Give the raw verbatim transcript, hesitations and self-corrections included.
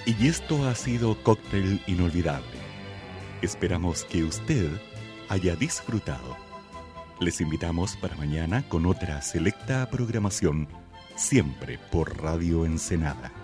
Y esto ha sido Cóctel Inolvidable. Esperamos que usted haya disfrutado. Les invitamos para mañana con otra selecta programación, siempre por Radio Ensenada.